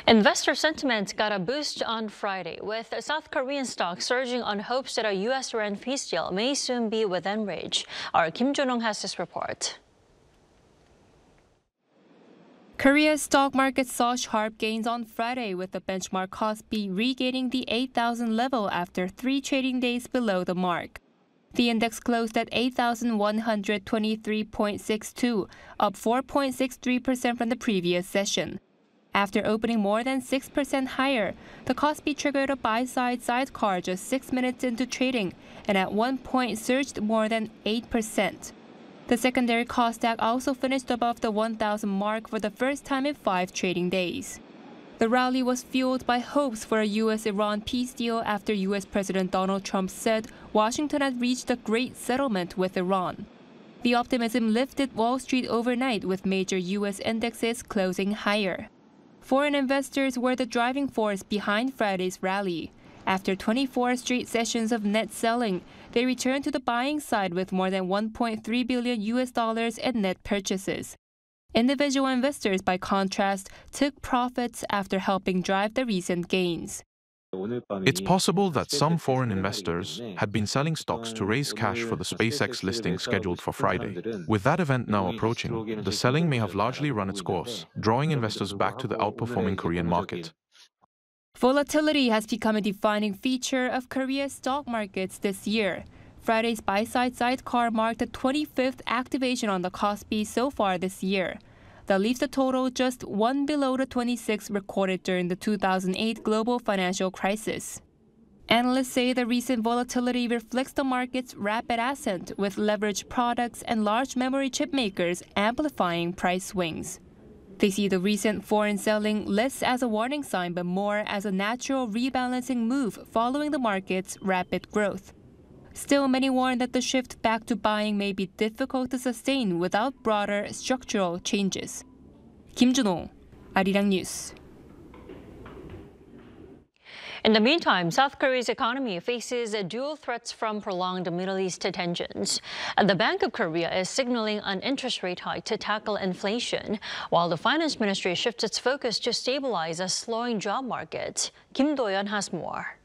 Investor sentiment got a boost on Friday, with South Korean stocks surging on hopes that a U.S.-Iran peace deal may soon be within reach. Our Kim Junong has this report. Korea's stock market saw sharp gains on Friday, with the benchmark Kospi regaining the 8,000 level after 3 trading days below the mark. The index closed at 8,123.62, up 4.63% from the previous session. After opening more than 6% higher, the Kospi triggered a buy-side sidecar just 6 minutes into trading and at one point surged more than 8%. The secondary Kosdaq also finished above the 1,000 mark for the first time in 5 trading days. The rally was fueled by hopes for a U.S.-Iran peace deal after U.S. President Donald Trump said Washington had reached a great settlement with Iran. The optimism lifted Wall Street overnight, with major U.S. indexes closing higher. Foreign investors were the driving force behind Friday's rally. After 24 straight sessions of net selling, they returned to the buying side with more than $1.3 billion in net purchases. Individual investors, by contrast, took profits after helping drive the recent gains. It's possible that some foreign investors had been selling stocks to raise cash for the SpaceX listing scheduled for Friday. With that event now approaching, the selling may have largely run its course, drawing investors back to the outperforming Korean market. Volatility has become a defining feature of Korea's stock markets this year. Friday's buy-side sidecar marked the 25th activation on the Kospi so far this year. That leaves the total just one below the 26 recorded during the 2008 global financial crisis. Analysts say the recent volatility reflects the market's rapid ascent, with leveraged products and large memory chip makers amplifying price swings. They see the recent foreign selling less as a warning sign but more as a natural rebalancing move following the market's rapid growth. Still, many warn that the shift back to buying may be difficult to sustain without broader structural changes. Kim Junong, Arirang News. In the meantime, South Korea's economy faces dual threats from prolonged Middle East tensions. The Bank of Korea is signaling an interest rate hike to tackle inflation, while the Finance Ministry shifts its focus to stabilize a slowing job market. Kim Do-yeon has more.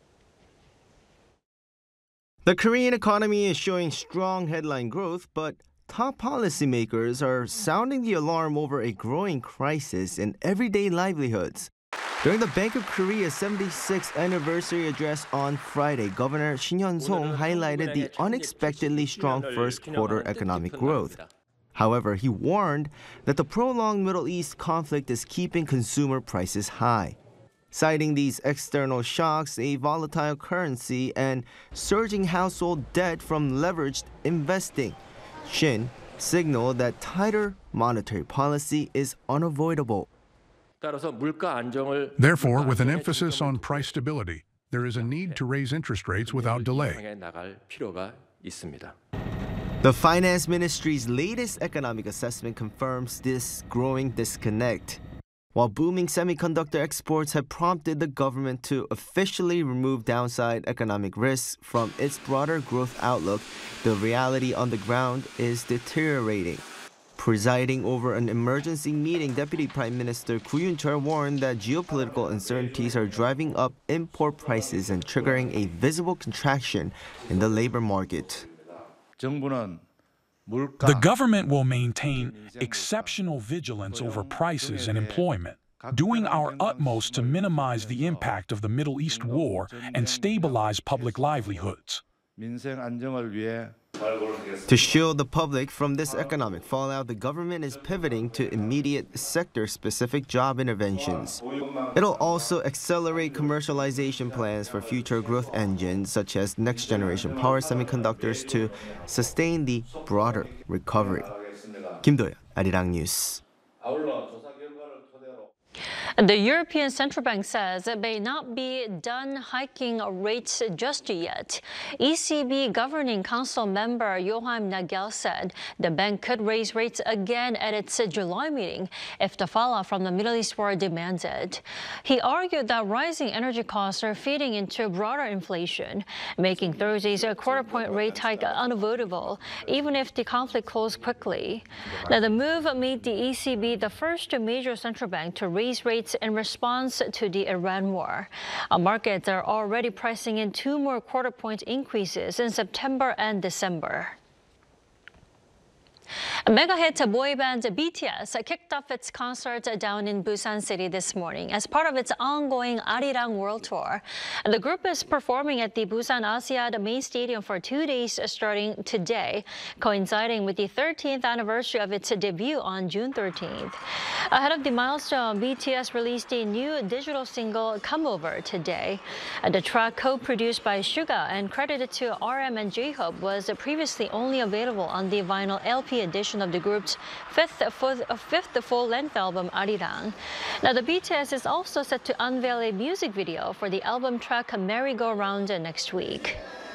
The Korean economy is showing strong headline growth, but top policymakers are sounding the alarm over a growing crisis in everyday livelihoods. During the Bank of Korea's 76th anniversary address on Friday, Governor Shin Hyun-song highlighted the unexpectedly strong first-quarter economic growth. However, he warned that the prolonged Middle East conflict is keeping consumer prices high. Citing these external shocks, a volatile currency, and surging household debt from leveraged investing, Shin signaled that tighter monetary policy is unavoidable. Therefore, with an emphasis on price stability, there is a need to raise interest rates without delay. The Finance Ministry's latest economic assessment confirms this growing disconnect. While booming semiconductor exports have prompted the government to officially remove downside economic risks from its broader growth outlook, the reality on the ground is deteriorating. Presiding over an emergency meeting, Deputy Prime Minister Koo Yoon-chul warned that geopolitical uncertainties are driving up import prices and triggering a visible contraction in the labor market. The government will maintain exceptional vigilance over prices and employment, doing our utmost to minimize the impact of the Middle East war and stabilize public livelihoods. To shield the public from this economic fallout, the government is pivoting to immediate sector-specific job interventions. It'll also accelerate commercialization plans for future growth engines, such as next-generation power semiconductors, to sustain the broader recovery. Kim Do-yeon, Arirang News. The European Central Bank says it may not be done hiking rates just yet. ECB Governing Council member Joachim Nagel said the bank could raise rates again at its July meeting if the fallout from the Middle East war demands it. He argued that rising energy costs are feeding into broader inflation, making Thursday's quarter-point rate hike unavoidable, even if the conflict cools quickly. Now, the move made the ECB the first major central bank to raise raise rates in response to the Iran war. Markets are already pricing in 2 more quarter-point increases in September and December. Mega hit boy band BTS kicked off its concert down in Busan City this morning as part of its ongoing Arirang World Tour. The group is performing at the Busan Asiad main stadium for 2 days starting today, coinciding with the 13th anniversary of its debut on June 13th. Ahead of the milestone, BTS released a new digital single, Come Over, today. The track, co-produced by Suga and credited to RM and J-Hope, was previously only available on the vinyl LP edition of the group's fifth full-length album, Arirang. Now, the BTS is also set to unveil a music video for the album track Merry Go Round next week.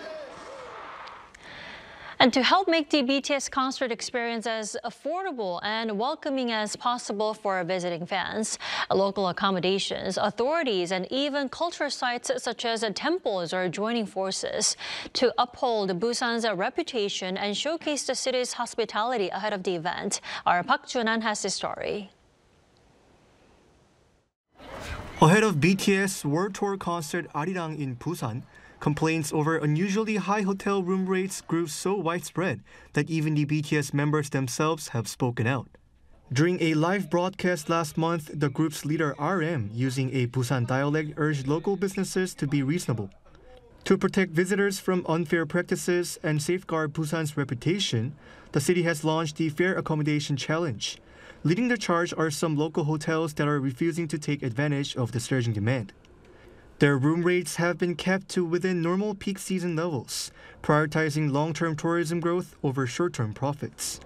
And to help make the BTS concert experience as affordable and welcoming as possible for visiting fans, local accommodations, authorities, and even culture sites such as temples are joining forces to uphold Busan's reputation and showcase the city's hospitality ahead of the event. Our Park Junan has the story. Ahead of BTS World Tour concert Arirang in Busan, complaints over unusually high hotel room rates grew so widespread that even the BTS members themselves have spoken out. During a live broadcast last month, the group's leader RM, using a Busan dialect, urged local businesses to be reasonable. To protect visitors from unfair practices and safeguard Busan's reputation, the city has launched the Fair Accommodation Challenge. Leading the charge are some local hotels that are refusing to take advantage of the surging demand. Their room rates have been kept to within normal peak season levels, prioritizing long-term tourism growth over short-term profits.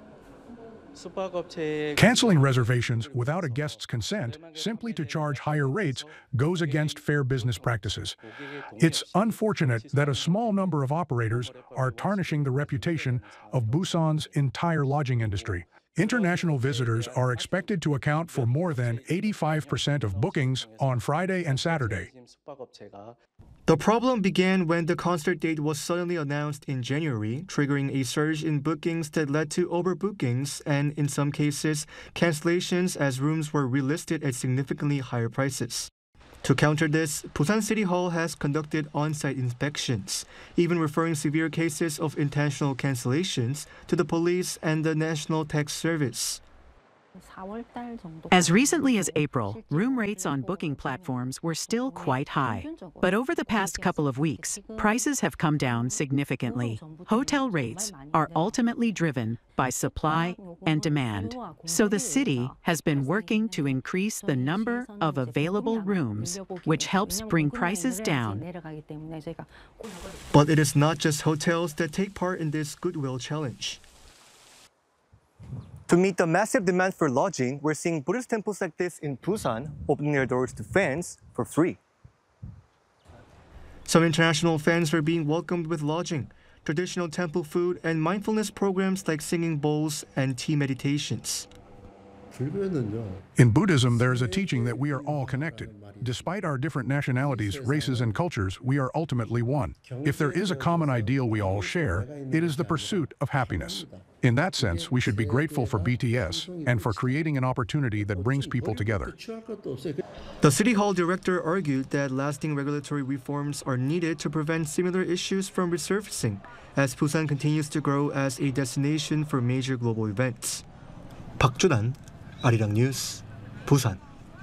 Canceling reservations without a guest's consent simply to charge higher rates goes against fair business practices. It's unfortunate that a small number of operators are tarnishing the reputation of Busan's entire lodging industry. International visitors are expected to account for more than 85% of bookings on Friday and Saturday. The problem began when the concert date was suddenly announced in January, triggering a surge in bookings that led to overbookings and, in some cases, cancellations as rooms were relisted at significantly higher prices. To counter this, Busan City Hall has conducted on-site inspections, even referring severe cases of intentional cancellations to the police and the National Tax Service. As recently as April, room rates on booking platforms were still quite high. But over the past couple of weeks, prices have come down significantly. Hotel rates are ultimately driven by supply and demand. So the city has been working to increase the number of available rooms, which helps bring prices down. But it is not just hotels that take part in this goodwill challenge. To meet the massive demand for lodging, we're seeing Buddhist temples like this in Busan opening their doors to fans for free. Some international fans are being welcomed with lodging, traditional temple food, and mindfulness programs like singing bowls and tea meditations. In Buddhism, there is a teaching that we are all connected. Despite our different nationalities, races, and cultures, we are ultimately one. If there is a common ideal we all share, it is the pursuit of happiness. In that sense, we should be grateful for BTS and for creating an opportunity that brings people together. The City Hall director argued that lasting regulatory reforms are needed to prevent similar issues from resurfacing as Busan continues to grow as a destination for major global events. Park Junan, Arirang News, Busan.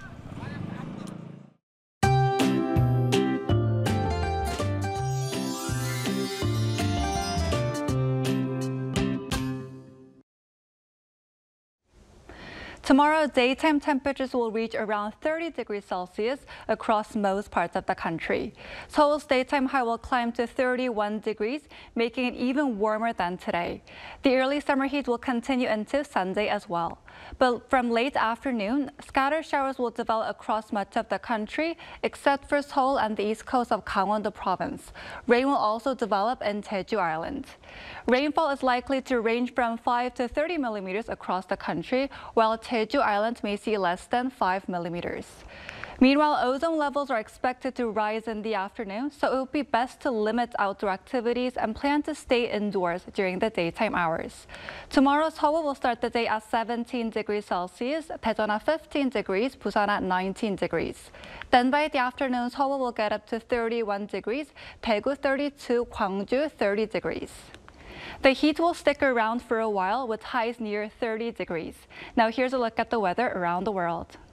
Tomorrow, daytime temperatures will reach around 30 degrees Celsius across most parts of the country. Seoul's daytime high will climb to 31 degrees, making it even warmer than today. The early summer heat will continue into Sunday as well. But from late afternoon, scattered showers will develop across much of the country, except for Seoul and the east coast of Gangwon-do province. Rain will also develop in Jeju Island. Rainfall is likely to range from 5 to 30 millimeters across the country, while Jeju Island may see less than 5 millimeters. Meanwhile, ozone levels are expected to rise in the afternoon, so it would be best to limit outdoor activities and plan to stay indoors during the daytime hours. Tomorrow, Seoul will start the day at 17 degrees Celsius, Daejeon at 15 degrees, Busan at 19 degrees. Then by the afternoon, Seoul will get up to 31 degrees, Daegu 32, Gwangju 30 degrees. The heat will stick around for a while with highs near 30 degrees. Now here's a look at the weather around the world.